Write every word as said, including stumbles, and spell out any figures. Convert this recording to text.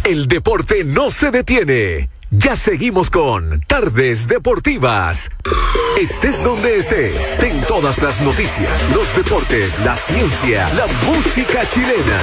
El deporte no se detiene. Ya seguimos con Tardes Deportivas. Estés donde estés, ten todas las noticias, los deportes, la ciencia, la música chilena.